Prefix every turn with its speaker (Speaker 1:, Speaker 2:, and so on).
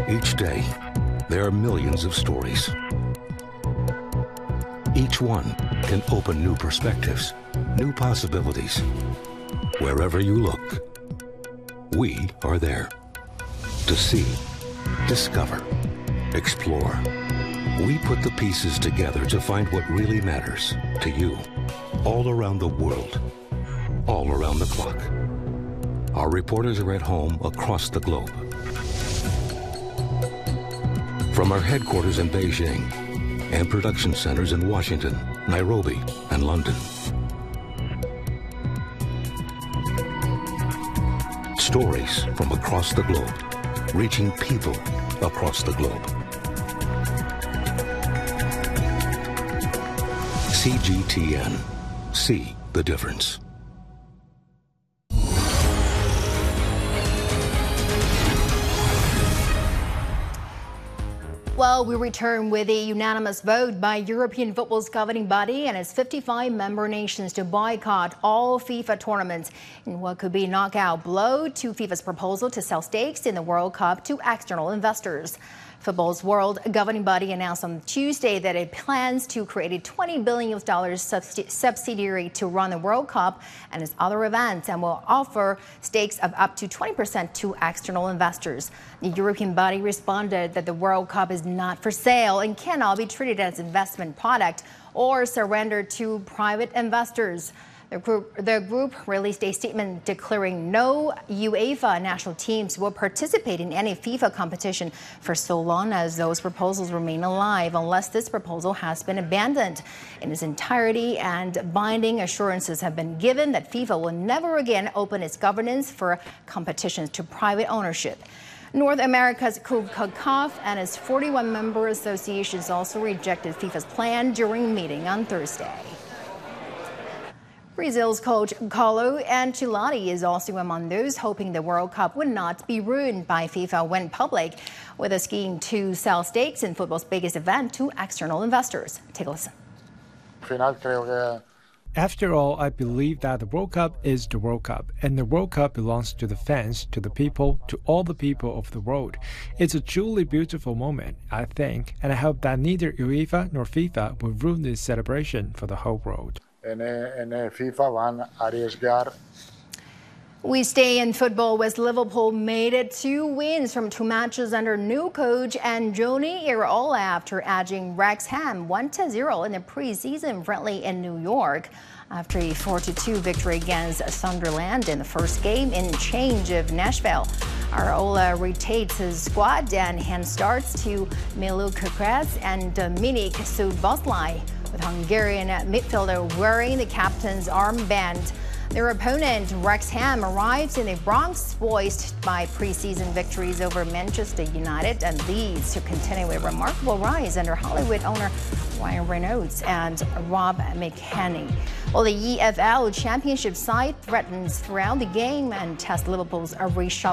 Speaker 1: Each day, there are millions of stories. Each one can open new perspectives, new possibilities. Wherever you look, we are there. To see, discover, explore. We put the pieces together to find what really matters to you, all around the world, all around the clock. Our reporters are at home across the globe. From our headquarters in Beijing and production centers in Washington, Nairobi, and London. Stories from across the globe, reaching people across the globe. CGTN. See the difference.
Speaker 2: Well, we return with a unanimous vote by European football's governing body and its 55 member nations to boycott all FIFA tournaments in what could be a knockout blow to FIFA's proposal to sell stakes in the World Cup to external investors. Football's world governing body announced on Tuesday that it plans to create a $20 billion subsidiary to run the World Cup and its other events and will offer stakes of up to 20% to external investors. The European body responded that the World Cup is not for sale and cannot be treated as an investment product or surrendered to private investors. The group released a statement declaring no UEFA national teams will participate in any FIFA competition for so long as those proposals remain alive, unless this proposal has been abandoned in its entirety, and binding assurances have been given that FIFA will never again open its governance for competitions to private ownership. North America's CONCACAF and its 41 member associations also rejected FIFA's plan during a meeting on Thursday. Brazil's coach Carlo Ancelotti is also among those hoping the World Cup would not be ruined by FIFA when public, with a scheme to sell stakes in football's biggest event to external investors. Take a listen.
Speaker 3: After all, I believe that the World Cup is the World Cup, and the World Cup belongs to the fans, to the people, to all the people of the world. It's a truly beautiful moment, I think, and I hope that neither UEFA nor FIFA will ruin this celebration for the whole world.
Speaker 2: We stay in football, West Liverpool made it 2 wins from 2 matches under new coach Andoni Iraola after edging Wrexham 1-0 in the preseason friendly in New York. After a 4-2 victory against Sunderland in the first game in change of Nashville, Iraola retains his squad and hand starts to Milu Kukres and Dominik Szoboszlai, with Hungarian midfielder wearing the captain's armband. Their opponent, Wrexham, arrives in the Bronx buoyed by preseason victories over Manchester United and Leeds to continue a remarkable rise under Hollywood owner Ryan Reynolds and Rob McElhenney. Well, the EFL Championship side threatens throughout the game and tests Liverpool's reshuffle